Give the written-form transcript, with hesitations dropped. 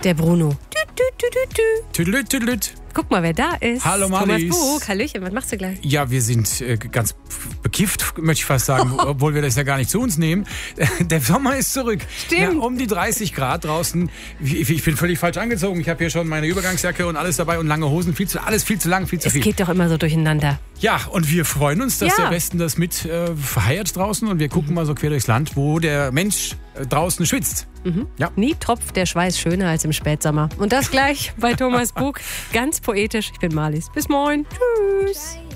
Der Bruno. Tüdelüt, tüdelüt. Guck mal, wer da ist. Hallo Marlies. Thomas Bug. Hallöchen, was machst du gleich? Ja, wir sind ganz bekifft, möchte ich fast sagen, obwohl wir das ja gar nicht zu uns nehmen. Der Sommer ist zurück. Stimmt. Ja, um die 30 Grad draußen. Ich bin völlig falsch angezogen. Ich habe hier schon meine Übergangsjacke und alles dabei und lange Hosen. Alles viel zu lang, viel zu viel. Es geht doch immer so durcheinander. Ja, und wir freuen uns, dass Ja. der Westen das mit verheiert draußen. Und wir gucken mal so quer durchs Land, wo der Mensch draußen schwitzt. Ja. Nie tropft der Schweiß schöner als im Spätsommer. Und das gleich bei Thomas Bug. Ganz poetisch. Ich bin Marlies. Bis morgen. Tschüss.